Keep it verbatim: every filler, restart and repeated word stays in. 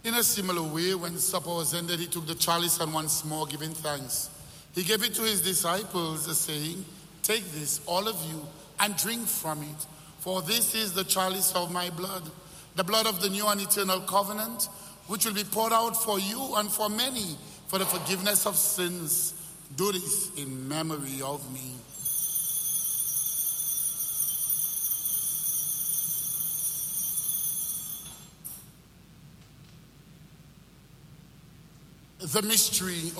In a similar way, when supper was ended, he took the chalice and once more giving thanks, he gave it to his disciples, saying, "Take this, all of you, and drink from it. For this is the chalice of my blood, the blood of the new and eternal covenant, which will be poured out for you and for many for the forgiveness of sins. Do this in memory of me." The mystery